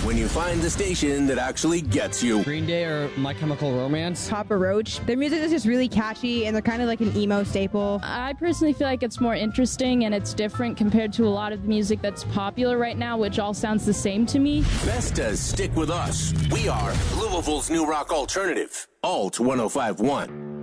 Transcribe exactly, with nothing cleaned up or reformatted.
when you find the station that actually gets you. Green Day or My Chemical Romance. Papa Roach. Their music is just really catchy, and they're kind of like an emo staple. I personally feel like it's more interesting and it's different compared to a lot of the music that's popular right now, which all sounds the same to me. Bestas stick with us. We are Louisville's new rock alternative. Alt one oh five point one.